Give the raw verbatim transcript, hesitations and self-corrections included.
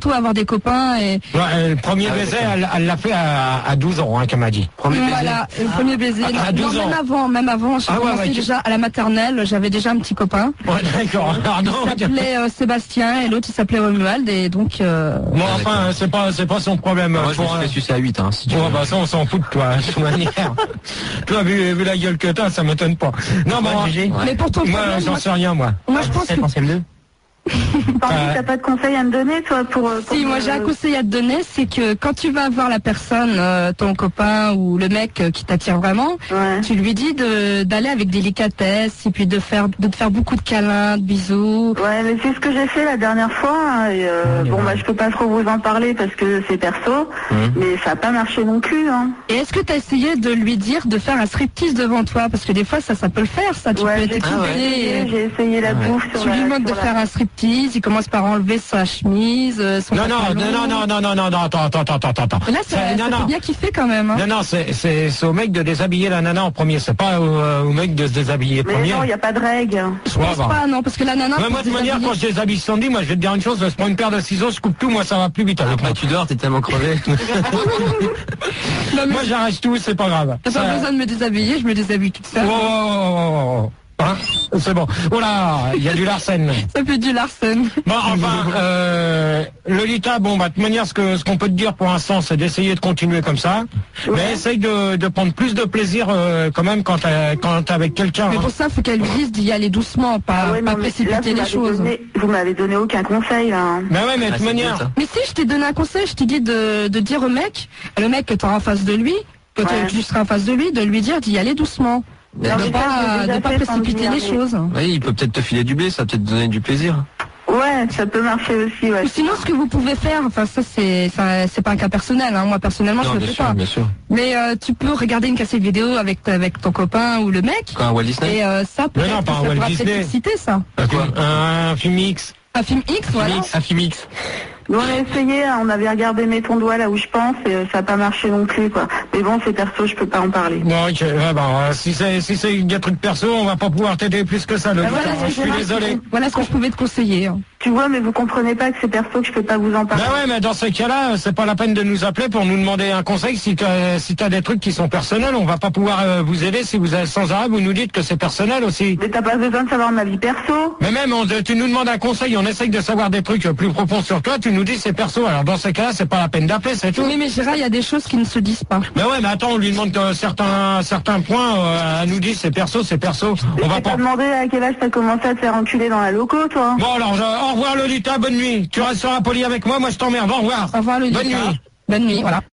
tout avoir des copains et. Ouais, le premier ah, baiser, elle, elle l'a fait à, à douze ans, hein, qu'elle m'a dit. Premier voilà, baiser. le premier baiser. À, à douze non, ans. Même avant, même avant, j'ai ah, commencé ouais, ouais, déjà à la maternelle, j'avais déjà un petit copain. Ouais, d'accord. Il s'appelait euh, Sébastien et l'autre il s'appelait Romuald et donc. Euh... Bon, ah, enfin, c'est pas, c'est pas son problème. Moi, pour, je me suis fait sucer à huit, hein, si tu ouais, veux. bah ça, on s'en fout de toi, de toute manière. Toi, vu, vu la gueule que t'as, ça m'étonne pas. Non, bon, ouais, mais pour ton moi, j'en sais rien, moi. Moi, je pense que. Pardon, t'as pas de conseils à me donner, toi, pour... pour si, me... moi j'ai un conseil à te donner, c'est que quand tu vas voir la personne, euh, ton copain ou le mec euh, qui t'attire vraiment, ouais. tu lui dis de d'aller avec délicatesse et puis de faire de te faire beaucoup de câlins, de bisous. Ouais, mais c'est ce que j'ai fait la dernière fois. Hein, et euh, bon, bah je peux pas trop vous en parler parce que c'est perso, mmh. mais ça a pas marché non plus. Hein. Et est-ce que t'as essayé de lui dire de faire un striptease devant toi, parce que des fois ça, ça peut le faire, ça. Tu ouais, peux j'ai être ah, ouais. J'ai essayé la ouais. bouffe. Sur tu la, lui demandes de la... faire un striptease. Il commence par enlever sa chemise, son non, non, non, non, non, non, non, non, attends, attends, attends, attends. Là, ça, ça, non, ça non. fait bien kiffer quand même. Hein. Non, non, c'est, c'est, c'est au mec de déshabiller la nana en premier. C'est pas au, au mec de se déshabiller mais premier. non, il n'y a pas de règle. Je pense ouais, pas, non, parce que la nana. Ouais, moi, de manière, quand je déshabille Sandy, moi, je vais te dire une chose, je prends une paire de ciseaux, je coupe tout, moi, ça va plus vite avec moi. Tu dors, t'es tellement crevé. non, moi, j'arrête tout, c'est pas grave. T'as pas besoin de me déshabiller, je me déshabille toute seule. Oh, oh, oh, oh. Hein, c'est bon. Oh là, il y a du Larsen. Ça fait du Larsen. Bon, enfin, euh, Lolita, bon, bah, de toute manière, ce que, ce qu'on peut te dire pour l'instant, c'est d'essayer de continuer comme ça. Ouais. Mais essaye de, de prendre plus de plaisir, euh, quand même, quand t'es, quand t'es avec quelqu'un. Mais hein. pour ça, faut qu'elle lui dise d'y aller doucement, pas, ah ouais, pas précipiter les choses. Donné, vous m'avez donné aucun conseil, là. Mais ouais, mais de toute ah, manière. Mais si, je t'ai donné un conseil, je t'ai dit de, de dire au mec, le mec que t'auras en face de lui, que ouais. tu seras en face de lui, de lui dire d'y aller doucement. De ne pas, de pas précipiter les choses. Oui, il peut peut-être te filer du blé, ça va peut-être te donner du plaisir. Ouais, ça peut marcher aussi, ouais. Ou sinon, ce que vous pouvez faire, enfin ça c'est ça, c'est pas un cas personnel, hein. Moi personnellement non, je le fais sûr, pas. Bien sûr. Mais euh, tu peux regarder une cassette vidéo avec avec ton copain ou le mec. Quoi, un Walt Disney. Et euh, ça peut non, pas ça pourra peut-être exciter ça. Quoi un, un film X. Un film X, un voilà. Film X, un film X. Nous, on a essayé, on avait regardé Mets ton doigt là où je pense et ça n'a pas marché non plus, quoi. Mais bon, c'est perso, je peux pas en parler. Bon, ok, ouais, bon, euh, si c'est si c'est des trucs perso, on va pas pouvoir t'aider plus que ça, le ah, voilà, je suis désolé. Voilà ce que je pouvais te conseiller. Hein. Tu vois, mais vous comprenez pas que c'est perso, que je peux pas vous en parler. Ben ouais, mais dans ce cas-là, c'est pas la peine de nous appeler pour nous demander un conseil. Si t'as si t'as des trucs qui sont personnels, on va pas pouvoir euh, vous aider si vous avez sans arrêt, vous nous dites que c'est personnel aussi. Mais t'as pas besoin de savoir ma vie perso. Mais même, on, tu nous demandes un conseil, on essaye de savoir des trucs plus profonds sur toi, tu nous dis c'est perso. Alors dans ces cas-là, c'est pas la peine d'appeler, c'est tout. Oui, mais Gérard, il y a des choses qui ne se disent pas. Mais ouais, mais attends, on lui demande que certains certains points, euh, elle nous dit c'est perso, c'est perso. Mais on va pas demander à quel âge t'as commencé à te faire enculer dans la loco, toi. Bon alors, je, au revoir Lolita, bonne nuit. Tu resteras poli avec moi, moi je t'emmerde. Au revoir. Au revoir Lolita. Bonne nuit. Bonne nuit, voilà.